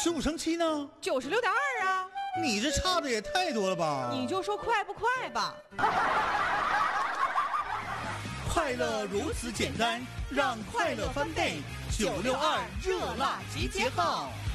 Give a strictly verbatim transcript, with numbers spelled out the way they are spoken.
十五乘七呢？ 九十六点二啊！ 你这差的也太多了吧？ 你就说快不快吧。 快乐如此简单，让快乐翻倍。九六二热辣集结号。